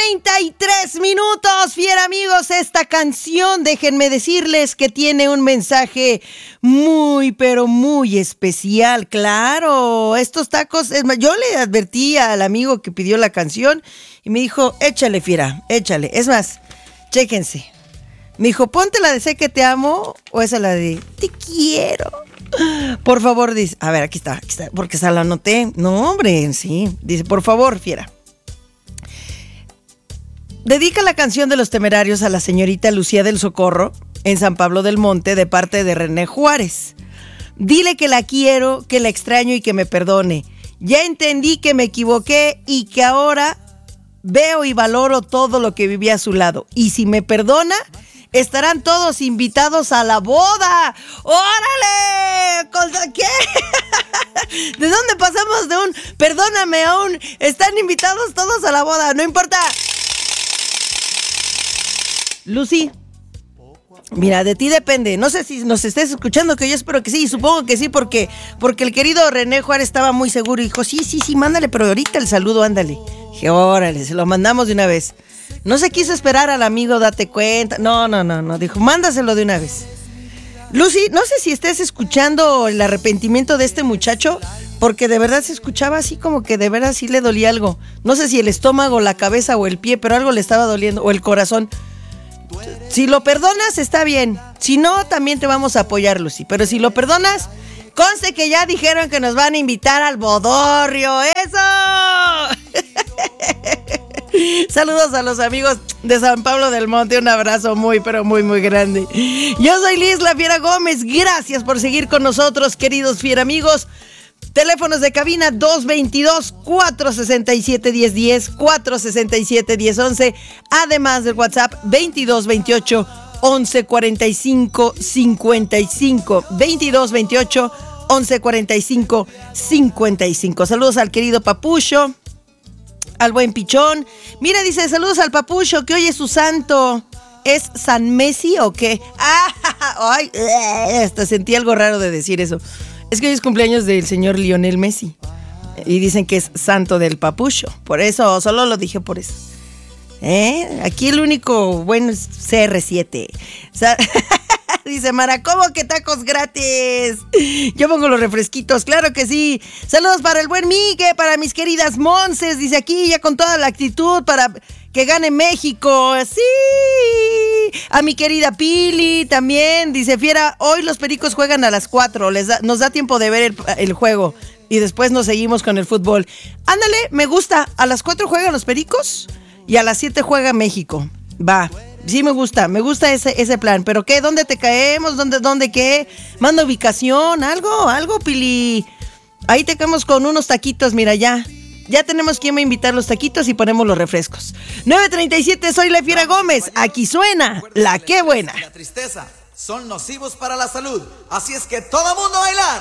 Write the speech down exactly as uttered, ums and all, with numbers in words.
treinta y tres minutos, fiera amigos, esta canción, déjenme decirles que tiene un mensaje muy, pero muy especial, claro, estos tacos, es más, yo le advertí al amigo que pidió la canción y me dijo, échale fiera, échale, es más, chéquense, me dijo, ponte la de Sé que te amo o esa la de Te quiero. Por favor, dice, a ver, aquí está, aquí está, porque se la anoté. No, hombre, sí. Dice, por favor, fiera. Dedica la canción de Los Temerarios a la señorita Lucía del Socorro en San Pablo del Monte de parte de René Juárez. Dile que la quiero, que la extraño y que me perdone. Ya entendí que me equivoqué y que ahora veo y valoro todo lo que viví a su lado. Y si me perdona, estarán todos invitados a la boda. ¡Órale! ¿Qué? ¿De dónde pasamos de un perdóname a un están invitados todos a la boda? No importa. Lucy, mira, de ti depende. No sé si nos estés escuchando, que yo espero que sí. Supongo que sí, porque, porque el querido René Juárez estaba muy seguro y dijo, sí, sí, sí, mándale, pero ahorita el saludo, ándale. Dije, órale, se lo mandamos de una vez. No se quiso esperar al amigo, date cuenta. No, no, no, no. Dijo, mándaselo de una vez. Lucy, no sé si estés escuchando el arrepentimiento de este muchacho, porque de verdad se escuchaba así como que de verdad sí le dolía algo. No sé si el estómago, la cabeza o el pie, pero algo le estaba doliendo, o el corazón. Si lo perdonas, está bien. Si no, también te vamos a apoyar, Lucy. Pero si lo perdonas, conste que ya dijeron que nos van a invitar al bodorrio. ¡Eso! Saludos a los amigos de San Pablo del Monte, un abrazo muy, pero muy, muy grande. Yo soy Liz La Fiera Gómez, gracias por seguir con nosotros, queridos fiera amigos. Teléfonos de cabina dos veintidós, cuatrocientos sesenta y siete, diez diez, cuatrocientos sesenta y siete, diez once, además del WhatsApp veintidós veintiocho, once cuarenta y cinco, cincuenta y cinco, veintidós veintiocho, once cuarenta y cinco, cincuenta y cinco. Saludos al querido Papucho, al buen Pichón. Mira, dice, saludos al Papucho, que hoy es su santo. ¿Es San Messi o qué? Ah, ay, hasta sentí algo raro de decir eso. Es que hoy es cumpleaños del señor Lionel Messi. Y dicen que es santo del Papucho. Por eso, solo lo dije por eso. ¿Eh? Aquí el único bueno es C R siete. O sea, dice Mara, ¿cómo que tacos gratis? Yo pongo los refresquitos, claro que sí. Saludos para el buen Migue, para mis queridas Monses, dice aquí, ya con toda la actitud para que gane México. Sí. A mi querida Pili también, dice Fiera, hoy los Pericos juegan a las cuatro, les da, nos da tiempo de ver el, el juego y después nos seguimos con el fútbol. Ándale, me gusta, a las cuatro juegan los Pericos y a las siete juega México. Va. Sí me gusta, me gusta ese, ese plan. ¿Pero qué? ¿Dónde te caemos? ¿Dónde, dónde qué? Manda ubicación, algo, algo, Pili. Ahí te caemos con unos taquitos, mira, ya. Ya tenemos quien va a invitar los taquitos y ponemos los refrescos. nueve treinta y siete, soy La Fiera Gómez. Aquí suena La Qué Buena. La tristeza son nocivos para la salud. Así es que todo mundo a bailar.